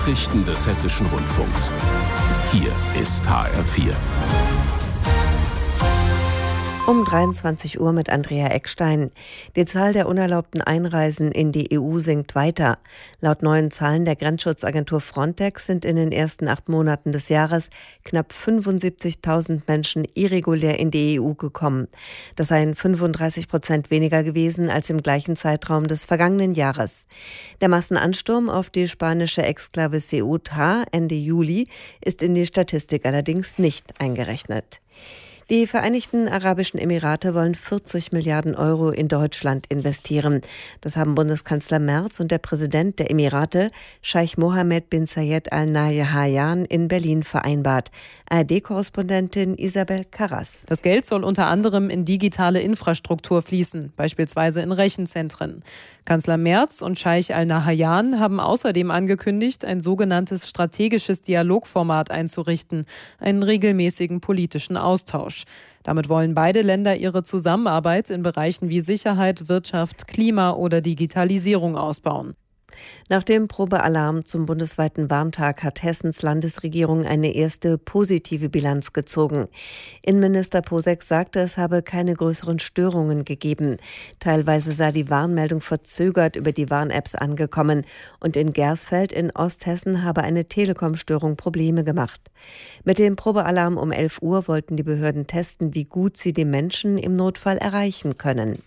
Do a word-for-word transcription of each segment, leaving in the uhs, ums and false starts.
Nachrichten des Hessischen Rundfunks. Hier ist H R vier. Um dreiundzwanzig Uhr mit Andrea Eckstein. Die Zahl der unerlaubten Einreisen in die E U sinkt weiter. Laut neuen Zahlen der Grenzschutzagentur Frontex sind in den ersten acht Monaten des Jahres knapp fünfundsiebzigtausend Menschen irregulär in die E U gekommen. Das seien fünfunddreißig Prozent weniger gewesen als im gleichen Zeitraum des vergangenen Jahres. Der Massenansturm auf die spanische Exklave Ceuta Ende Juli ist in die Statistik allerdings nicht eingerechnet. Die Vereinigten Arabischen Emirate wollen vierzig Milliarden Euro in Deutschland investieren. Das haben Bundeskanzler Merz und der Präsident der Emirate, Scheich Mohammed bin Zayed Al Nahyan, in Berlin vereinbart. A R D-Korrespondentin Isabel Karras. Das Geld soll unter anderem in digitale Infrastruktur fließen, beispielsweise in Rechenzentren. Kanzler Merz und Scheich Al Nahyan haben außerdem angekündigt, ein sogenanntes strategisches Dialogformat einzurichten, einen regelmäßigen politischen Austausch. Damit wollen beide Länder ihre Zusammenarbeit in Bereichen wie Sicherheit, Wirtschaft, Klima oder Digitalisierung ausbauen. Nach dem Probealarm zum bundesweiten Warntag hat Hessens Landesregierung eine erste positive Bilanz gezogen. Innenminister Posek sagte, es habe keine größeren Störungen gegeben. Teilweise sei die Warnmeldung verzögert über die Warn-Apps angekommen und in Gersfeld in Osthessen habe eine Telekom-Störung Probleme gemacht. Mit dem Probealarm um elf Uhr wollten die Behörden testen, wie gut sie die Menschen im Notfall erreichen können.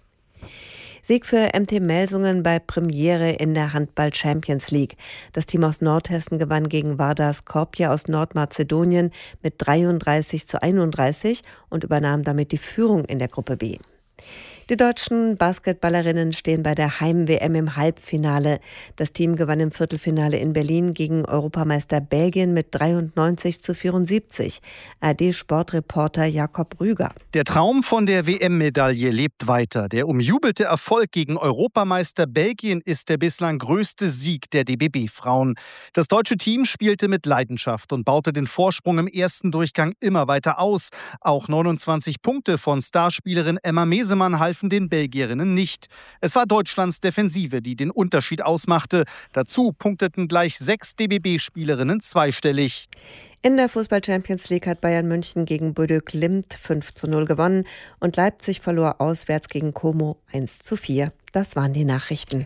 Sieg für M T Melsungen bei Premiere in der Handball-Champions League. Das Team aus Nordhessen gewann gegen Vardar Skopje aus Nordmazedonien mit dreiunddreißig zu einunddreißig und übernahm damit die Führung in der Gruppe B. Die deutschen Basketballerinnen stehen bei der Heim-W M im Halbfinale. Das Team gewann im Viertelfinale in Berlin gegen Europameister Belgien mit dreiundneunzig zu vierundsiebzig. A R D-Sportreporter Jakob Rüger. Der Traum von der W M-Medaille lebt weiter. Der umjubelte Erfolg gegen Europameister Belgien ist der bislang größte Sieg der D B B-Frauen. Das deutsche Team spielte mit Leidenschaft und baute den Vorsprung im ersten Durchgang immer weiter aus. Auch neunundzwanzig Punkte von Starspielerin Emma Mesemann halfen den Belgierinnen nicht. Es war Deutschlands Defensive, die den Unterschied ausmachte. Dazu punkteten gleich sechs D B B-Spielerinnen zweistellig. In der Fußball-Champions League hat Bayern München gegen Bodø Glimt fünf zu null gewonnen und Leipzig verlor auswärts gegen Como eins zu vier. Das waren die Nachrichten.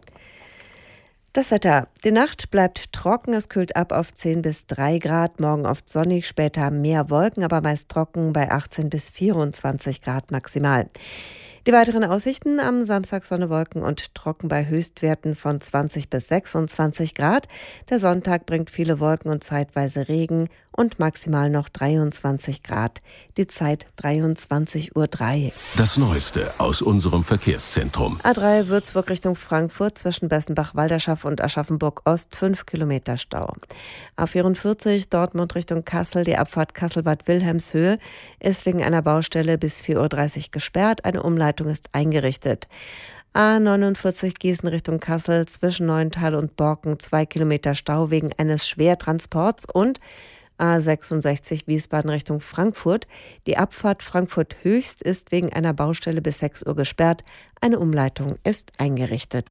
Das Wetter. Die Nacht bleibt trocken, es kühlt ab auf zehn bis drei Grad, morgen oft sonnig, später mehr Wolken, aber meist trocken bei achtzehn bis vierundzwanzig Grad maximal. Die weiteren Aussichten: am Samstag Sonne, Wolken und trocken bei Höchstwerten von zwanzig bis sechsundzwanzig Grad. Der Sonntag bringt viele Wolken und zeitweise Regen und maximal noch dreiundzwanzig Grad. Die Zeit dreiundzwanzig Uhr drei. Das Neueste aus unserem Verkehrszentrum. A drei Würzburg Richtung Frankfurt zwischen Bessenbach-Walderschaft und Aschaffenburg-Ost fünf Kilometer Stau. A vierundvierzig Dortmund Richtung Kassel, die Abfahrt Kassel-Bad Wilhelmshöhe ist wegen einer Baustelle bis vier Uhr dreißig gesperrt. Eine Umleitung ist eingerichtet. A neunundvierzig Gießen Richtung Kassel zwischen Neuental und Borken zwei Kilometer Stau wegen eines Schwertransports und A sechsundsechzig Wiesbaden Richtung Frankfurt. Die Abfahrt Frankfurt Höchst ist wegen einer Baustelle bis sechs Uhr gesperrt. Eine Umleitung ist eingerichtet.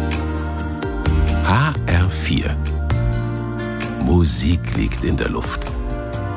H R vier. Musik liegt in der Luft.